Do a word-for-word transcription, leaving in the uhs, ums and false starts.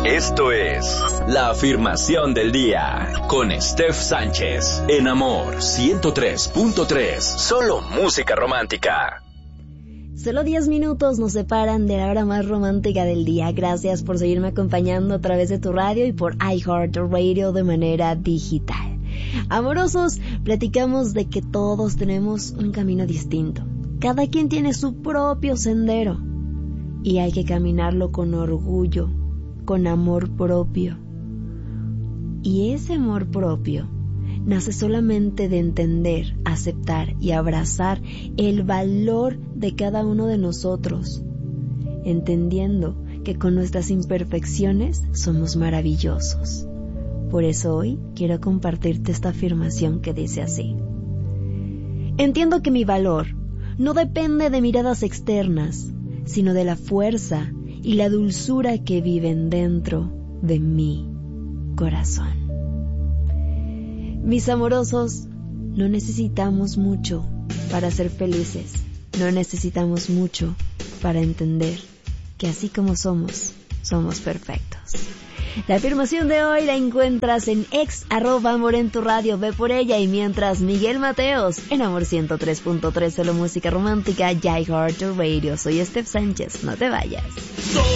Esto es la afirmación del día con Steph Sánchez en Amor ciento tres punto tres. Solo música romántica. Solo diez minutos nos separan de la hora más romántica del día. Gracias por seguirme acompañando a través de tu radio y por iHeartRadio de manera digital. Amorosos, platicamos de que todos tenemos un camino distinto. Cada quien tiene su propio sendero y hay que caminarlo con orgullo, con amor propio. Y ese amor propio nace solamente de entender, aceptar y abrazar el valor de cada uno de nosotros, entendiendo que con nuestras imperfecciones somos maravillosos. Por eso hoy quiero compartirte esta afirmación que dice así: entiendo que mi valor no depende de miradas externas, sino de la fuerza y la dulzura que viven dentro de mi corazón. Mis amorosos, no necesitamos mucho para ser felices, no necesitamos mucho para entender que así como somos, somos perfectos. La afirmación de hoy la encuentras en ex arroba amor en tu radio, ve por ella. Y mientras, Miguel Mateos en Amor ciento tres punto tres, solo música romántica, iHeartRadio. Soy Steph Sánchez, no te vayas.